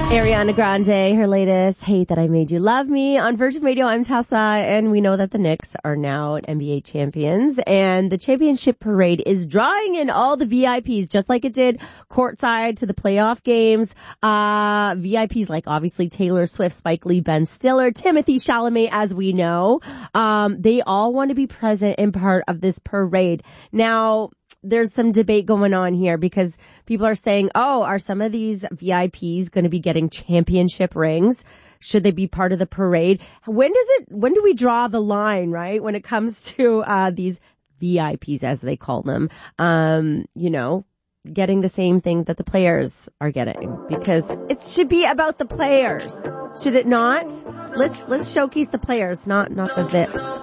Ariana Grande, her latest, Hate That I Made You Love Me. On Virgin Radio, I'm Tessa, and we know that the Knicks are now NBA champions, and the championship parade is drawing in all the VIPs, just like it did courtside to the playoff games. VIPs like obviously Taylor Swift, Spike Lee, Ben Stiller, Timothy Chalamet, as we know. They all want to be present and part of this parade. Now, there's some debate going on here because people are saying, oh, are some of these VIPs going to be getting championship rings? Should they be part of the parade? When do we draw the line, right? When it comes to, these VIPs, as they call them, getting the same thing that the players are getting, because it should be about the players. Should it not? Let's showcase the players, not the VIPs.